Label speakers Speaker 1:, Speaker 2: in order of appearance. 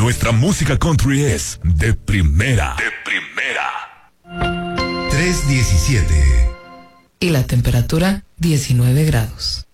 Speaker 1: nuestra música country es de primera. De primera.
Speaker 2: 3:17.
Speaker 3: Y la temperatura 19 grados.